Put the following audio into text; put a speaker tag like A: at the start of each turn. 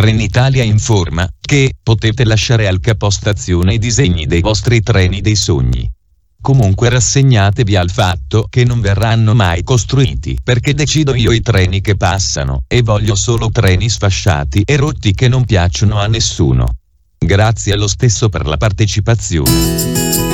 A: Trenitalia informa che potete lasciare al capostazione i disegni dei vostri treni dei sogni. Comunque rassegnatevi al fatto che non verranno mai costruiti, perché decido io i treni che passano, e voglio solo treni sfasciati e rotti che non piacciono a nessuno. Grazie allo stesso per la partecipazione.